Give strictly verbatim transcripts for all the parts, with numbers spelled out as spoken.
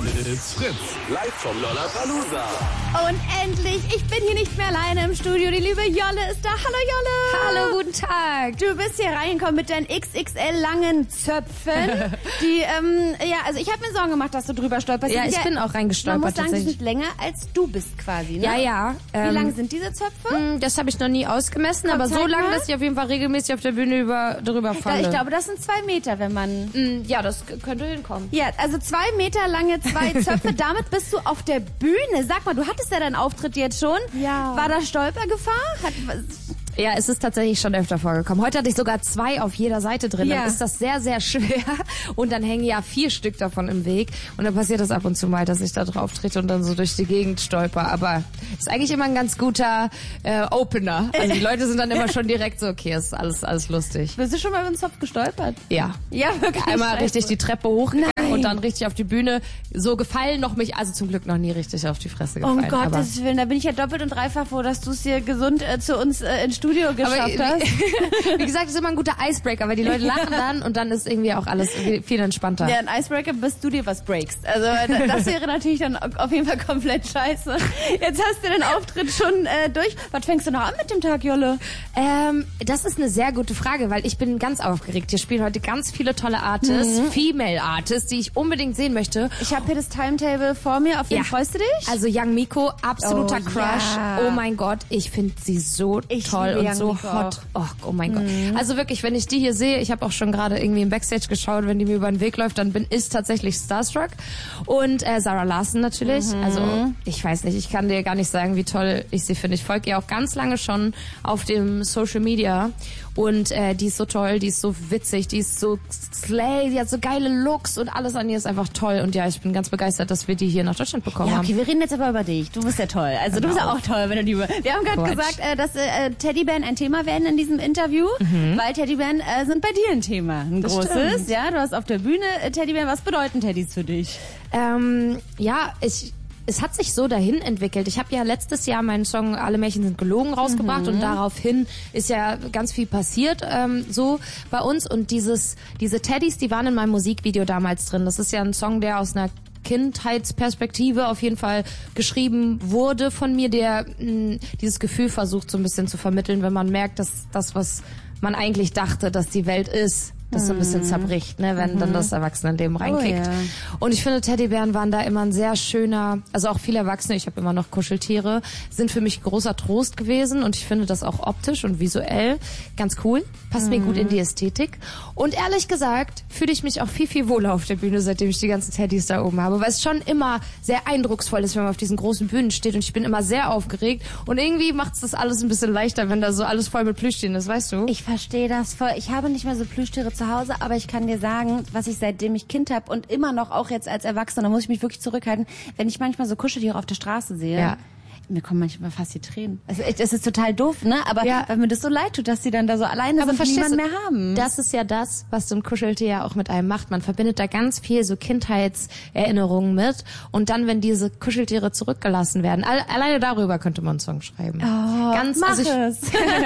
It's Fritz, live vom Lollapalooza. Und endlich, ich bin hier nicht mehr alleine im Studio. Die liebe Jolle ist da. Hallo Jolle. Hallo, guten Tag. Du bist hier reingekommen mit deinen X X L langen Zöpfen. Die, ähm, ja, also ich habe mir Sorgen gemacht, dass du drüber stolperst. Ja, ich ja, bin auch reingestolpert. Man muss sagen, die tatsächlich. sind länger als du bist quasi, ne? Ja, ja. Wie ähm, lang sind diese Zöpfe? Das habe ich noch nie ausgemessen, Komm, aber so zeig lang, mal. dass ich auf jeden Fall regelmäßig auf der Bühne über, drüber falle. Ich glaube, das sind zwei Meter, wenn man... Mm, Ja, das k- könnte hinkommen. Ja, also zwei Meter lange zwei Zöpfe. Damit bist du auf der Bühne. Sag mal, du hattest ja deinen Auftritt jetzt schon. Ja. War da Stolpergefahr? Hat, Ja, es ist tatsächlich schon öfter vorgekommen. Heute hatte ich sogar zwei auf jeder Seite drin. Ja. Dann ist das sehr, sehr schwer. Und dann hängen ja vier Stück davon im Weg. Und dann passiert das ab und zu mal, dass ich da drauf trete und dann so durch die Gegend stolper. Aber ist eigentlich immer ein ganz guter äh, Opener. Also die Leute sind dann immer schon direkt so, okay, ist alles, alles lustig. bist du schon mal über den Zopf gestolpert? Ja. Ja, wirklich. Einmal Scheiße. richtig die Treppe hochgegangen Nein. und dann richtig auf die Bühne. So gefallen noch mich, also zum Glück noch nie richtig auf die Fresse gefallen. Um Gottes Willen, da bin ich ja doppelt und dreifach froh, dass du es hier gesund äh, zu uns äh, ins Studio geschafft Aber, hast. wie gesagt, das ist immer ein guter Icebreaker, weil die Leute lachen dann und dann ist irgendwie auch alles viel entspannter. Ja, ein Icebreaker, bis du dir was breakst. Also da- das wäre natürlich dann auf jeden Fall komplett scheiße. Jetzt hast du den Auftritt schon äh, durch. Was fängst du noch an mit dem Tag, Jolle? Ähm, das ist eine sehr gute Frage, weil ich bin ganz aufgeregt. Hier spielen heute ganz viele tolle Artists, Mhm. Female Artists, die ich unbedingt sehen möchte. Ich habe hier das Timetable vor mir. Auf wen Ja. freust du dich? Also Young Miko, absoluter Oh, Crush. ja. Oh mein Gott, ich finde sie so Ich toll liebe und Young so Miko hot. Oh, oh mein Gott. Also wirklich, wenn ich die hier sehe, ich habe auch schon gerade irgendwie im Backstage geschaut, wenn die mir über den Weg läuft, dann bin ich tatsächlich starstruck. Und äh, Sarah Larson natürlich. Also ich weiß nicht, ich kann dir gar nicht sagen, wie toll ich sie finde. Ich folge ihr auch ganz lange schon auf dem Social Media. Und äh, die ist so toll, die ist so witzig, die ist so slay, die hat so geile Looks und alles an ihr ist einfach toll. Und ja, ich bin ganz begeistert, dass wir die hier nach Deutschland bekommen Ja, haben. okay, wir reden jetzt aber über dich. Du bist ja toll. Also du bist ja auch toll, wenn du die... Wir haben gerade Quatsch. gesagt, äh, dass äh, Teddybären ein Thema werden in diesem Interview, weil Teddybären äh, sind bei dir ein Thema. Ein Das großes. stimmt. Ja, du hast auf der Bühne äh, Teddybären. Was bedeuten Teddys für dich? Ähm, ja, ich... Es hat sich so dahin entwickelt. Ich habe ja letztes Jahr meinen Song Alle Märchen sind gelogen rausgebracht und daraufhin ist ja ganz viel passiert ähm, so bei uns und dieses diese Teddys, die waren in meinem Musikvideo damals drin. Das ist ja ein Song, der aus einer Kindheitsperspektive auf jeden Fall geschrieben wurde von mir, der mh, dieses Gefühl versucht so ein bisschen zu vermitteln, wenn man merkt, dass das, was man eigentlich dachte, dass die Welt ist, das so ein bisschen zerbricht, ne, wenn dann das Erwachsenenleben reinkickt. ja. Und ich finde, Teddybären waren da immer ein sehr schöner, also auch viele Erwachsene, ich habe immer noch Kuscheltiere, sind für mich großer Trost gewesen und ich finde das auch optisch und visuell ganz cool, passt mir gut in die Ästhetik. Und ehrlich gesagt fühle ich mich auch viel, viel wohler auf der Bühne, seitdem ich die ganzen Teddys da oben habe, weil es schon immer sehr eindrucksvoll ist, wenn man auf diesen großen Bühnen steht und ich bin immer sehr aufgeregt und irgendwie macht es das alles ein bisschen leichter, wenn da so alles voll mit Plüschtieren ist, weißt du? Ich verstehe das voll. Ich habe nicht mehr so Plüschtiere zu Hause, aber ich kann dir sagen, was ich seitdem ich Kind habe und immer noch auch jetzt als Erwachsener, da muss ich mich wirklich zurückhalten, wenn ich manchmal so Kuscheltiere auf der Straße sehe. Ja. Mir kommen manchmal fast die Tränen. Also echt, das ist total doof, ne? Aber Ja. weil mir das so leid tut, dass die dann da so alleine sind und verstehst niemanden du, mehr haben. Das ist ja das, was so ein Kuscheltier ja auch mit einem macht. Man verbindet da ganz viel so Kindheitserinnerungen mit. Und dann, wenn diese Kuscheltiere zurückgelassen werden, alle, alleine darüber könnte man einen Song schreiben. Oh, ganz, mach also ich, es.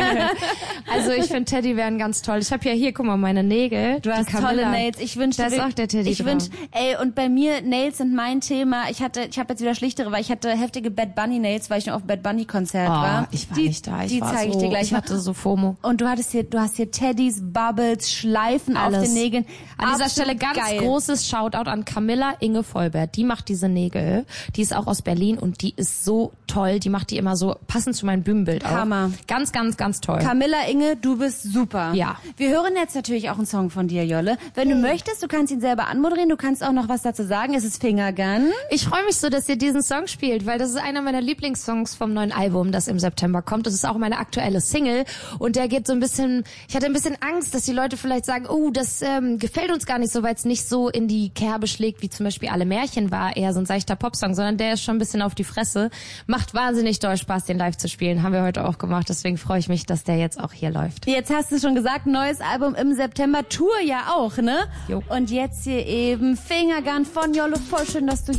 also ich finde Teddybären ganz toll. Ich habe ja hier, guck mal, meine Nägel. Du hast die Camilla. tolle Nails. Ich wünschte, Da ist wir- auch der Teddy Ich drauf. wünsch, ey, und bei mir Nails sind mein Thema. Ich hatte, ich habe jetzt wieder schlichtere, weil ich hatte heftige Bad Bunny Nails, weil ich noch auf Bad Bunny Konzert Oh, war. ich war die, nicht da. Ich die war zeige so, ich dir gleich ich mal. hatte so FOMO. Und du hattest hier, du hast hier Teddys, Bubbles, Schleifen auf Alles. den Nägeln. An dieser Absolut Stelle ganz geil. großes Shoutout an Camilla Inge Vollbert. Die macht diese Nägel. Die ist auch aus Berlin und die ist so toll. Die macht die immer so passend zu meinem Bühnenbild auch. Hammer. Ganz, ganz, ganz toll. Camilla Inge, du bist super. Ja. Wir hören jetzt natürlich auch einen Song von dir, Jolle. Wenn du möchtest, du kannst ihn selber anmoderieren, du kannst auch noch was dazu sagen. Es ist Fingergun. Ich freue mich so, dass ihr diesen Song spielt, weil das ist einer meiner Lieblingssongs vom neuen Album, das im September kommt. Das ist auch meine aktuelle Single und der geht so ein bisschen, ich hatte ein bisschen Angst, dass die Leute vielleicht sagen, oh, das ähm, gefällt uns gar nicht so, weil es nicht so in die Kerbe schlägt, wie zum Beispiel Alle Märchen war, eher so ein seichter Popsong, sondern der ist schon ein bisschen auf die Fresse. Macht wahnsinnig doll Spaß, den live zu spielen. Haben wir heute auch gemacht, deswegen freue ich mich, dass der jetzt auch hier läuft. Jetzt hast du schon gesagt, neues Album im September, Tour ja auch, ne? Jo. Und jetzt hier eben Fingergun von Jolle. Voll schön, dass du